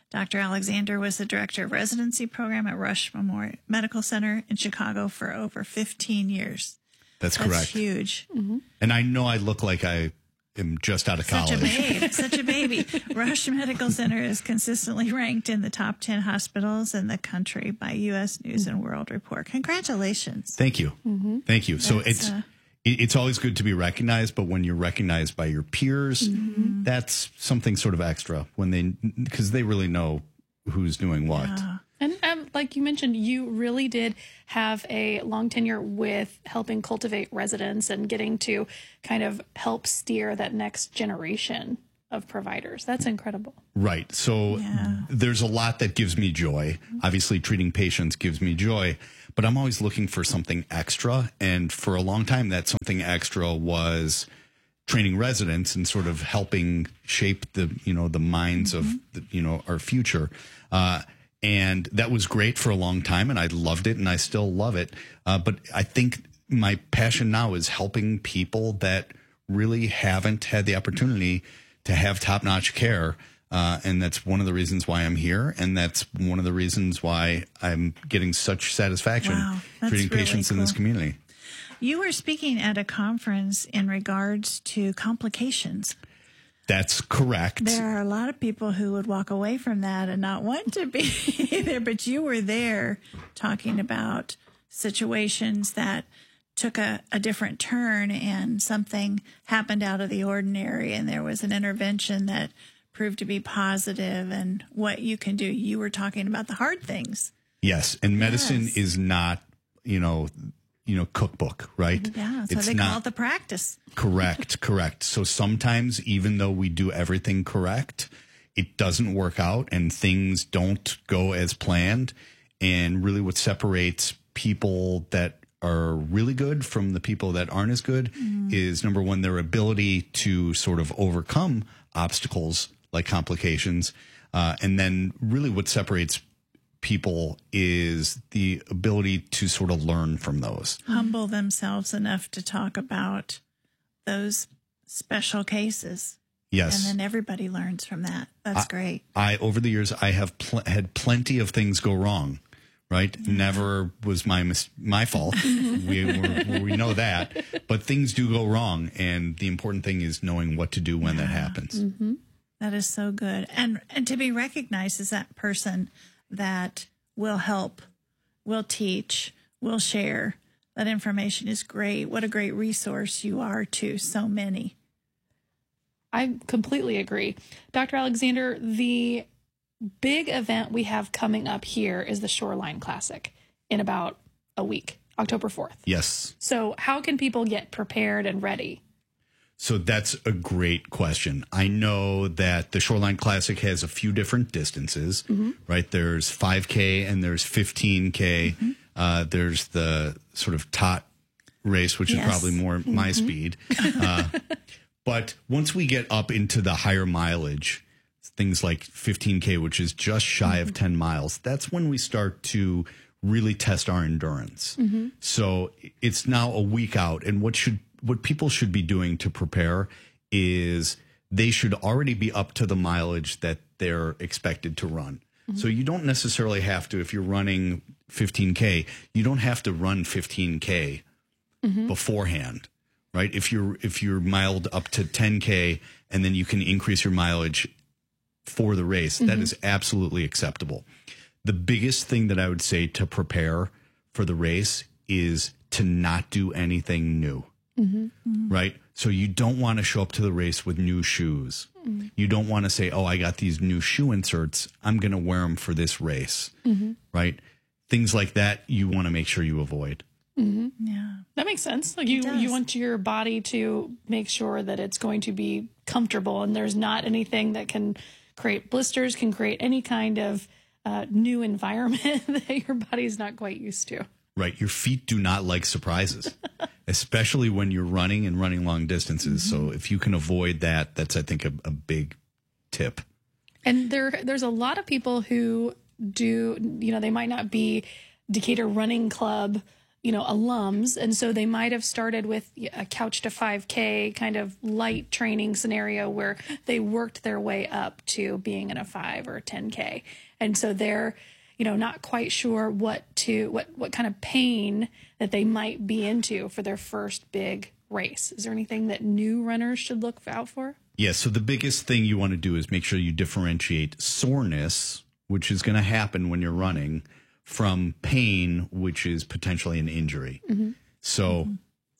Dr. Alexander was the director of residency program at Rush Memorial Medical Center in Chicago for over 15 years. That's correct. That's huge. Mm-hmm. And I know I look like I am just out of college. Such a baby. Rush Medical Center is consistently ranked in the top 10 hospitals in the country by U.S. News and World Report. Congratulations. Thank you. Mm-hmm. Thank you. So That's, it's always good to be recognized, but when you're recognized by your peers, that's something sort of extra because they really know who's doing what. Yeah. And like you mentioned, you really did have a long tenure with helping cultivate residents and getting to kind of help steer that next generation of providers. That's incredible. Right. So there's a lot that gives me joy. Obviously, treating patients gives me joy, but I'm always looking for something extra. And for a long time, that something extra was training residents and sort of helping shape the minds of our future. And that was great for a long time, and I loved it, and I still love it. But I think my passion now is helping people that really haven't had the opportunity to have top-notch care. And that's one of the reasons why I'm here, and that's one of the reasons why I'm getting such satisfaction treating patients in this community. You were speaking at a conference in regards to complications. That's correct. There are a lot of people who would walk away from that and not want to be there, but you were there talking about situations that took a different turn and something happened out of the ordinary and there was an intervention that proved to be positive and what you can do. You were talking about the hard things. Yes, and medicine is not, cookbook, right? Yeah, so they call it the practice. Correct. So sometimes, even though we do everything correct, it doesn't work out and things don't go as planned. And really what separates people that are really good from the people that aren't as good is, number one, their ability to sort of overcome obstacles like complications. And then really what separates people is the ability to sort of learn from those. Humble themselves enough to talk about those special cases. Yes. And then everybody learns from that. That's great. Over the years, I have had plenty of things go wrong, right? Never was my fault. we know that. But things do go wrong. And the important thing is knowing what to do when that happens. Mm-hmm. That is so good. And to be recognized as that person that will help, will teach, will share. That information is great. What a great resource you are to so many. I completely agree. Dr. Alexander, the big event we have coming up here is the Shoreline Classic in about a week, October 4th. Yes. So how can people get prepared and ready? So that's a great question. I know that the Shoreline Classic has a few different distances, right? There's 5K and there's 15K. There's the sort of tot race, which is probably more my speed. But once we get up into the higher mileage, things like 15K, which is just shy of 10 miles, that's when we start to really test our endurance. So it's now a week out, and what people should be doing to prepare is they should already be up to the mileage that they're expected to run. So you don't necessarily have to, if you're running 15K, you don't have to run 15K beforehand, right? If you're miled up to 10K and then you can increase your mileage for the race, that is absolutely acceptable. The biggest thing that I would say to prepare for the race is to not do anything new. Right? So you don't want to show up to the race with new shoes. You don't want to say, oh, I got these new shoe inserts. I'm going to wear them for this race. Right? Things like that you want to make sure you avoid. Yeah. That makes sense. Like you want your body to make sure that it's going to be comfortable and there's not anything that can create blisters, can create any kind of new environment that your body's not quite used to. Right. Your feet do not like surprises, especially when you're running and running long distances. So if you can avoid that, that's, I think, a big tip. And there's a lot of people who do, they might not be Decatur Running Club alums. And so they might have started with a couch to 5K kind of light training scenario where they worked their way up to being in a 5 or a 10K. And so they're, not quite sure what kind of pain that they might be into for their first big race. Is there anything that new runners should look out for? Yeah, so the biggest thing you want to do is make sure you differentiate soreness, which is going to happen when you're running, from pain, which is potentially an injury. Mm-hmm. So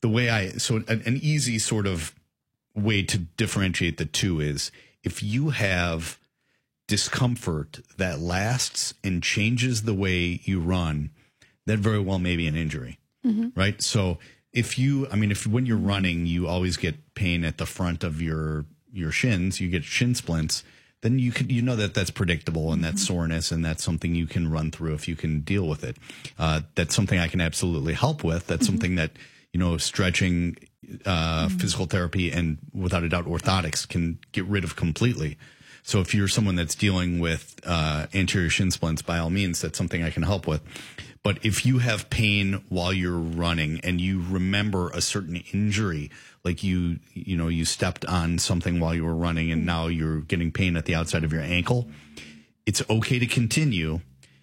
an easy sort of way to differentiate the two is if you have discomfort that lasts and changes the way you run, that very well may be an injury, right? So if when you're running, you always get pain at the front of your shins, you get shin splints, then you know that's predictable and that's soreness, and that's something you can run through if you can deal with it. That's something I can absolutely help with. That's something that, stretching, physical therapy, and without a doubt orthotics can get rid of completely. So if you're someone that's dealing with anterior shin splints, by all means, that's something I can help with. But if you have pain while you're running and you remember a certain injury, like you stepped on something while you were running and now you're getting pain at the outside of your ankle, it's okay to continue.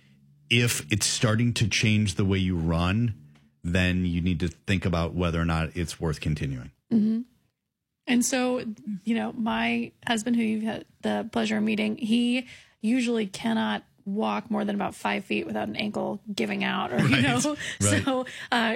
If it's starting to change the way you run, then you need to think about whether or not it's worth continuing. Mm-hmm. And so, my husband, who you've had the pleasure of meeting, he usually cannot walk more than about 5 feet without an ankle giving out, or Right. So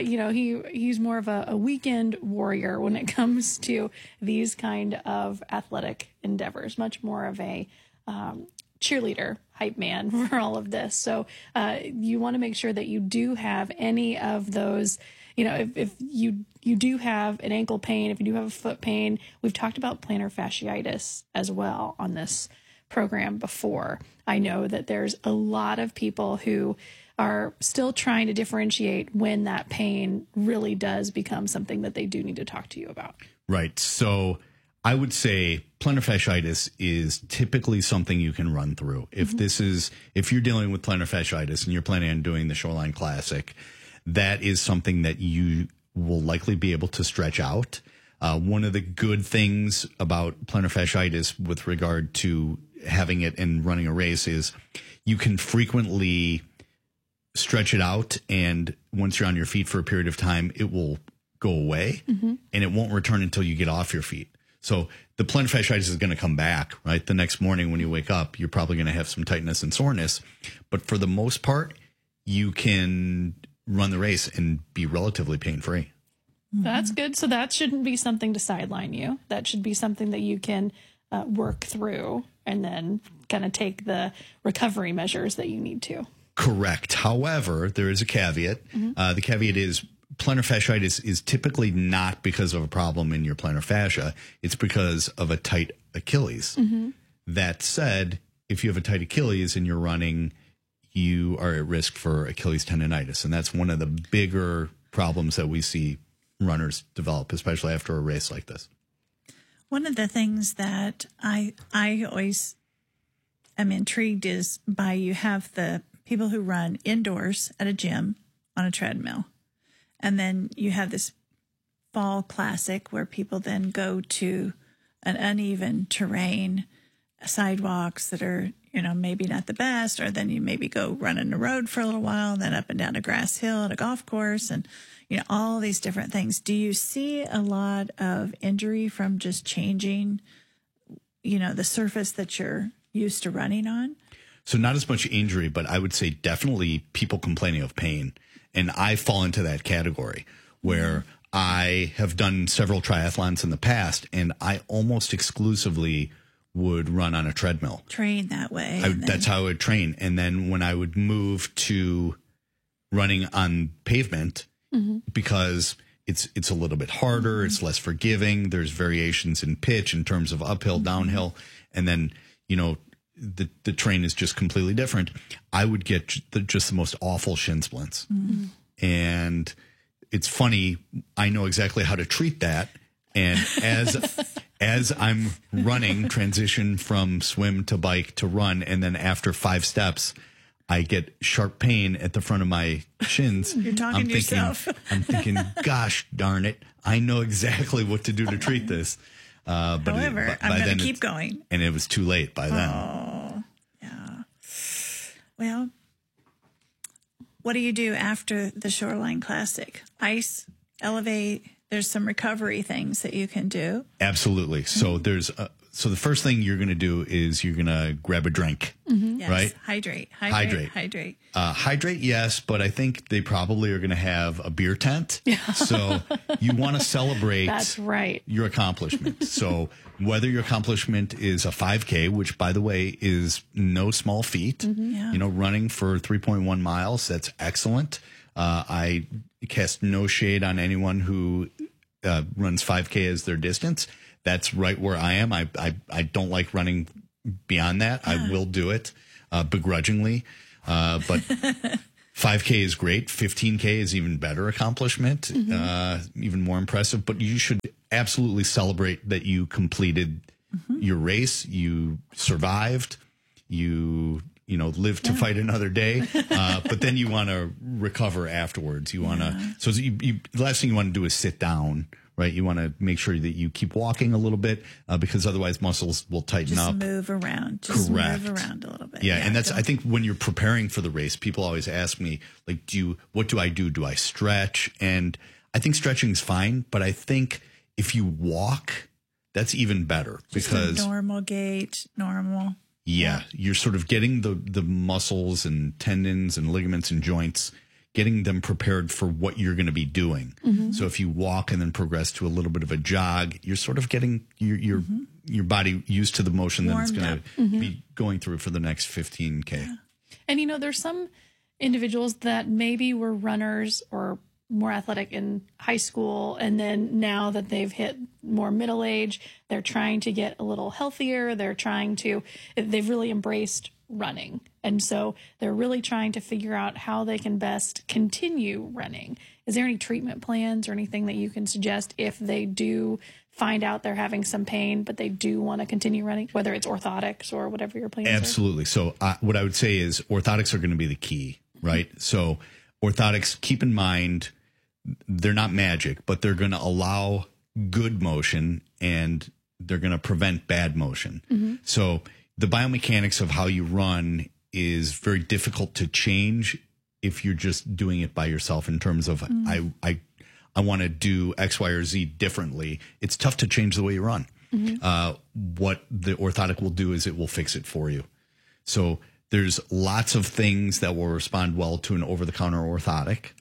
he's more of a weekend warrior when it comes to these kind of athletic endeavors, much more of a cheerleader hype man for all of this. So you want to make sure that you do have any of those. If you do have an ankle pain, if you do have a foot pain, we've talked about plantar fasciitis as well on this program before. I know that there's a lot of people who are still trying to differentiate when that pain really does become something that they do need to talk to you about. Right. So I would say plantar fasciitis is typically something you can run through. If you're dealing with plantar fasciitis and you're planning on doing the Shoreline Classic, that is something that you will likely be able to stretch out. One of the good things about plantar fasciitis with regard to having it and running a race is you can frequently stretch it out, and once you're on your feet for a period of time, it will go away and it won't return until you get off your feet. So the plantar fasciitis is going to come back, right? The next morning when you wake up, you're probably going to have some tightness and soreness, but for the most part, you can run the race and be relatively pain-free. That's good. So that shouldn't be something to sideline you. That should be something that you can work through and then kind of take the recovery measures that you need to. Correct. However, there is a caveat. The caveat is plantar fasciitis is typically not because of a problem in your plantar fascia. It's because of a tight Achilles. That said, if you have a tight Achilles and you're running, you are at risk for Achilles tendonitis. And that's one of the bigger problems that we see runners develop, especially after a race like this. One of the things that I always am intrigued is by you have the people who run indoors at a gym on a treadmill. And then you have this fall classic where people then go to an uneven terrain, sidewalks that are, maybe not the best, or then you maybe go run in the road for a little while, then up and down a grass hill at a golf course, and all these different things. Do you see a lot of injury from just changing, the surface that you're used to running on? So not as much injury, but I would say definitely people complaining of pain. And I fall into that category where I have done several triathlons in the past, and I almost exclusively would run on a treadmill. Train that way. That's how I would train. And then when I would move to running on pavement, because it's a little bit harder, it's less forgiving, there's variations in pitch in terms of uphill, downhill, and then, the terrain is just completely different. I would get just the most awful shin splints. And it's funny, I know exactly how to treat that. And as I'm running, transition from swim to bike to run, and then after 5 steps, I get sharp pain at the front of my shins. You're talking to yourself. I'm thinking, gosh darn it, I know exactly what to do to treat this. However, I'm going to keep going. And it was too late by then. Oh, yeah. Well, what do you do after the Shoreline Classic? Ice, elevate. There's some recovery things that you can do. Absolutely. So so the first thing you're going to do is you're going to grab a drink, Yes. right? Hydrate. Hydrate, yes, but I think they probably are going to have a beer tent. So you want to celebrate That's right. your accomplishment. So whether your accomplishment is a 5K, which, by the way, is no small feat, Yeah. running for 3.1 miles, that's excellent. I cast no shade on anyone who runs 5K as their distance. That's right where I am. I don't like running beyond that. I will do it begrudgingly. But 5K is great. 15K is even better accomplishment, even more impressive. But you should absolutely celebrate that you completed your race. You survived. You live to fight another day. But then you want to recover afterwards. You want to. So the last thing you want to do is sit down. Right, you want to make sure that you keep walking a little bit because otherwise muscles will tighten up. Move around. Correct. Move around a little bit. Yeah, and that's I think when you're preparing for the race, people always ask me like, what do I do? Do I stretch? And I think stretching's fine, but I think if you walk, that's even better because just a normal gait, normal. Yeah, you're sort of getting the muscles and tendons and ligaments and joints, getting them prepared for what you're going to be doing. So if you walk and then progress to a little bit of a jog, you're sort of getting your body used to the motion that it's going to be going through for the next 15K. Yeah. And, there's some individuals that maybe were runners or more athletic in high school, and then now that they've hit more middle age, they're trying to get a little healthier. They've really embraced running. And so they're really trying to figure out how they can best continue running. Is there any treatment plans or anything that you can suggest if they do find out they're having some pain, but they do want to continue running, whether it's orthotics or whatever your plans are? Absolutely. So what I would say is orthotics are going to be the key, right? So orthotics, keep in mind, they're not magic, but they're going to allow good motion and they're going to prevent bad motion. So the biomechanics of how you run is very difficult to change if you're just doing it by yourself in terms of I want to do X, Y, or Z differently. It's tough to change the way you run. What the orthotic will do is it will fix it for you. So there's lots of things that will respond well to an over-the-counter orthotic.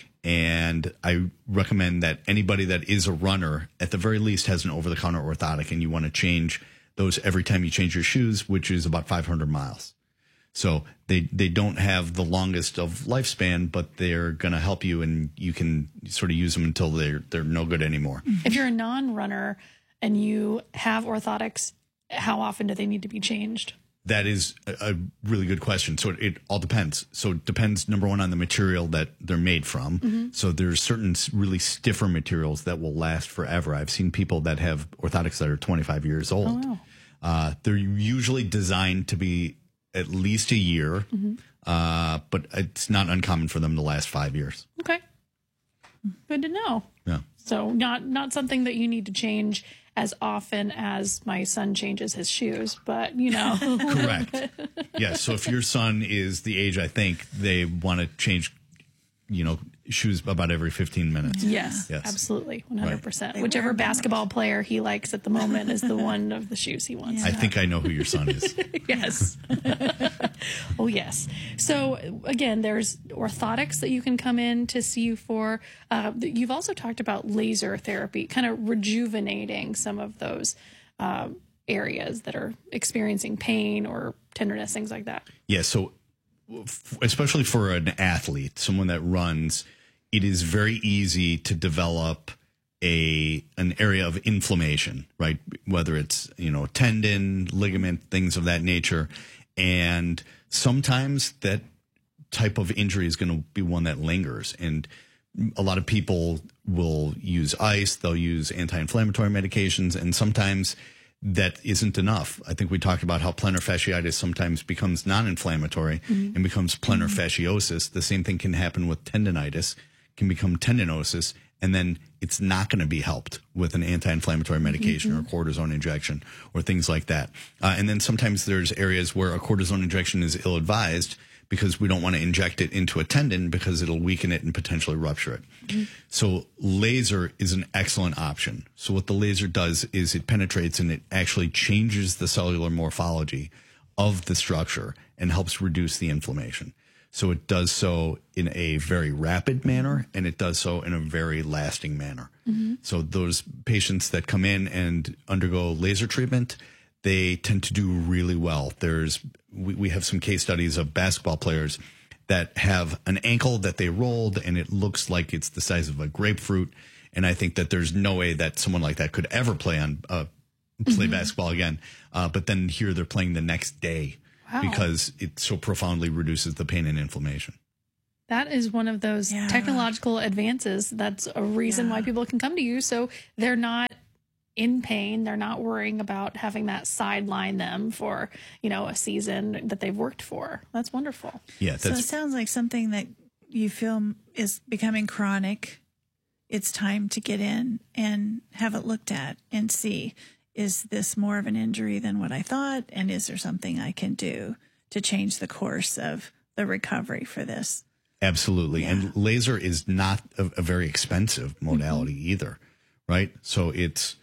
And I recommend that anybody that is a runner, at the very least, has an over-the-counter orthotic, and you want to change those every time you change your shoes, which is about 500 miles. So they don't have the longest of lifespan, but they're going to help you, and you can sort of use them until they're no good anymore. If you're a non-runner and you have orthotics, how often do they need to be changed? That is a really good question. So it all depends. So it depends, number one, on the material that they're made from. So there's certain really stiffer materials that will last forever. I've seen people that have orthotics that are 25 years old. Oh, wow. They're usually designed to be at least a year, but it's not uncommon for them to last 5 years. Okay. Good to know. Yeah. So not something that you need to change as often as my son changes his shoes, but Correct. Yeah. So if your son is the age I think, they want to change, shoes about every 15 minutes. Yes. Absolutely. 100%. Right. Whichever basketball player he likes at the moment is the one of the shoes he wants. I think I know who your son is. Yes. Oh, yes. So, again, there's orthotics that you can come in to see you for. You've also talked about laser therapy, kind of rejuvenating some of those areas that are experiencing pain or tenderness, things like that. Yeah. So, especially for an athlete, someone that runs, it is very easy to develop an area of inflammation, right? Whether it's, tendon, ligament, things of that nature. And sometimes that type of injury is going to be one that lingers. And a lot of people will use ice, they'll use anti-inflammatory medications, and sometimes that isn't enough. I think we talked about how plantar fasciitis sometimes becomes non-inflammatory and becomes plantar fasciosis. The same thing can happen with tendinitis, can become tendinosis, and then it's not going to be helped with an anti-inflammatory medication or cortisone injection or things like that. And then sometimes there's areas where a cortisone injection is ill-advised because we don't want to inject it into a tendon because it'll weaken it and potentially rupture it. So laser is an excellent option. So what the laser does is it penetrates and it actually changes the cellular morphology of the structure and helps reduce the inflammation. So it does so in a very rapid manner, and it does so in a very lasting manner. So those patients that come in and undergo laser treatment, they tend to do really well. We have some case studies of basketball players that have an ankle that they rolled and it looks like it's the size of a grapefruit. And I think that there's no way that someone like that could ever play basketball again. But then here they're playing the next day because it so profoundly reduces the pain and inflammation. That is one of those technological advances. That's a reason why people can come to you. So they're not in pain. They're not worrying about having that sideline them for, a season that they've worked for. That's wonderful. Yeah. So it sounds like something that you feel is becoming chronic. It's time to get in and have it looked at and see, is this more of an injury than what I thought? And is there something I can do to change the course of the recovery for this? Absolutely. Yeah. And laser is not a very expensive modality either, right? So it's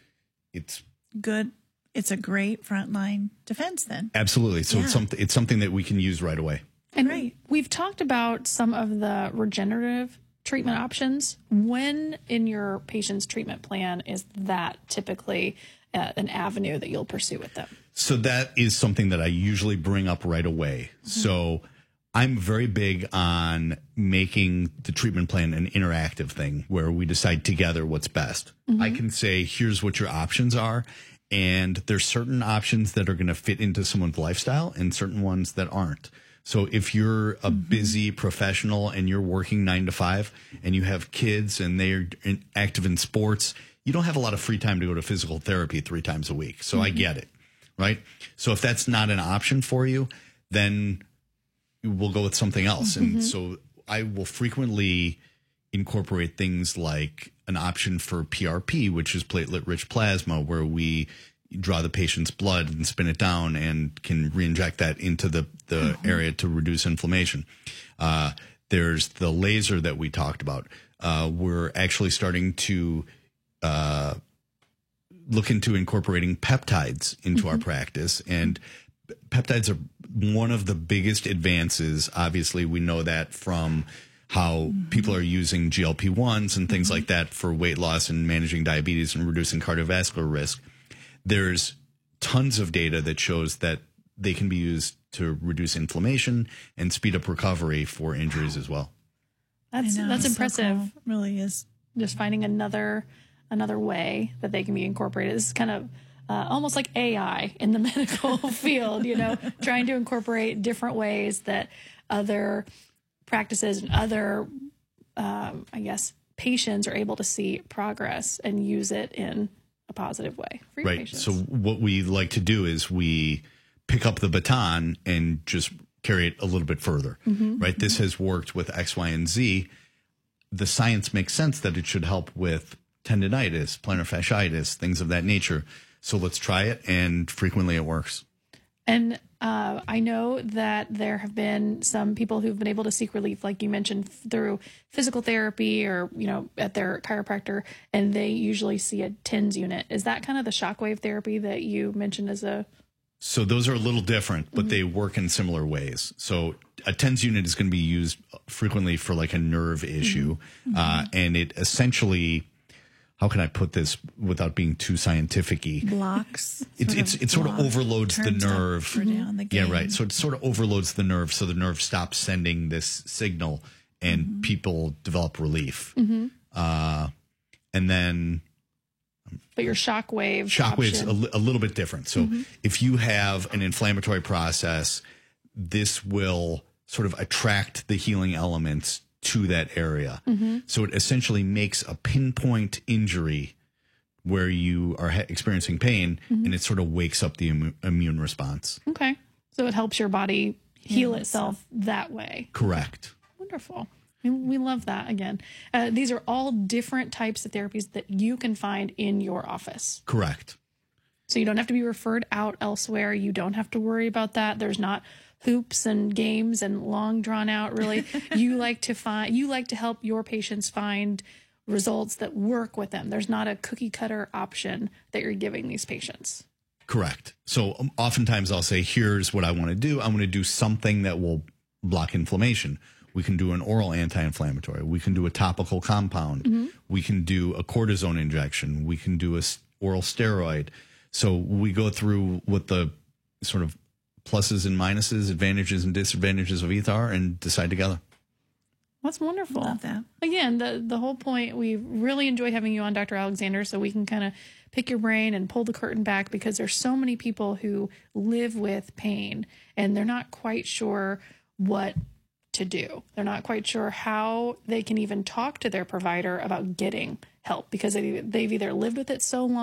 good. It's a great frontline defense then. Absolutely. So it's something that we can use right away. And we've talked about some of the regenerative treatment options. When in your patient's treatment plan is that typically an avenue that you'll pursue with them? So that is something that I usually bring up right away. So I'm very big on making the treatment plan an interactive thing where we decide together what's best. I can say, here's what your options are. And there's certain options that are going to fit into someone's lifestyle and certain ones that aren't. So if you're a busy professional and you're working 9 to 5 and you have kids and they're active in sports, you don't have a lot of free time to go to physical therapy 3 times a week. So I get it, right? So if that's not an option for you, then we'll go with something else. And so I will frequently incorporate things like an option for PRP, which is platelet-rich plasma, where we draw the patient's blood and spin it down and can re-inject that into the area to reduce inflammation. There's the laser that we talked about. We're actually starting to look into incorporating peptides into our practice. And peptides are one of the biggest advances. Obviously, we know that from how people are using GLP-1s and things like that for weight loss and managing diabetes and reducing cardiovascular risk. There's tons of data that shows that they can be used to reduce inflammation and speed up recovery for injuries as well. That's impressive. So cool. Really is. Just finding another way that they can be incorporated. This is kind of almost like AI in the medical field, trying to incorporate different ways that other practices and other, patients are able to see progress and use it in a positive way for your patients. So what we like to do is we pick up the baton and just carry it a little bit further, right? This has worked with X, Y, and Z. The science makes sense that it should help with tendinitis, plantar fasciitis, things of that nature. So let's try it, and frequently it works. And I know that there have been some people who've been able to seek relief, like you mentioned, through physical therapy or, at their chiropractor, and they usually see a TENS unit. Is that kind of the shockwave therapy that you mentioned as a... So those are a little different, but they work in similar ways. So a TENS unit is going to be used frequently for like a nerve issue. And it essentially... How can I put this without being too scientific-y? Blocks. It sort of overloads the nerve. Yeah, right. So it sort of overloads the nerve, so the nerve stops sending this signal, and people develop relief. And then, but your shockwave's a little bit different. So if you have an inflammatory process, this will sort of attract the healing elements to that area. So it essentially makes a pinpoint injury where you are experiencing pain, and it sort of wakes up the immune response. Okay. So it helps your body heal itself that way. Correct. Wonderful. We love that. Again, these are all different types of therapies that you can find in your office. Correct. So you don't have to be referred out elsewhere. You don't have to worry about that. There's not hoops and games and long drawn out. Really, you like to help your patients find results that work with them. There's not a cookie cutter option that you're giving these patients. Correct. So oftentimes I'll say, here's what I want to do. I want to do something that will block inflammation. We can do an oral anti-inflammatory. We can do a topical compound. We can do a cortisone injection. We can do a oral steroid. So we go through what the sort of pluses and minuses, advantages and disadvantages of each are, and decide together. That's wonderful. Love that. Again, the whole point, we really enjoy having you on, Dr. Alexander, so we can kind of pick your brain and pull the curtain back, because there's so many people who live with pain and they're not quite sure what to do. They're not quite sure how they can even talk to their provider about getting help, because they've either lived with it so long